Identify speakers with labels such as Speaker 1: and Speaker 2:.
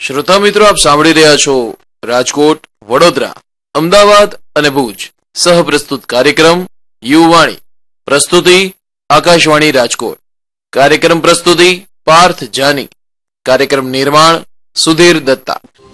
Speaker 1: શ્રોતા મિત્રો, આપ સાંભળી રહ્યા છો રાજકોટ, વડોદરા, અમદાવાદ અને ભુજ સહ પ્રસ્તુત કાર્યક્રમ યુવાણી. પ્રસ્તુતિ આકાશવાણી રાજકોટ. કાર્યક્રમ પ્રસ્તુતિ પાર્થ જાની. કાર્યક્રમ નિર્માણ સુધીર દત્તા.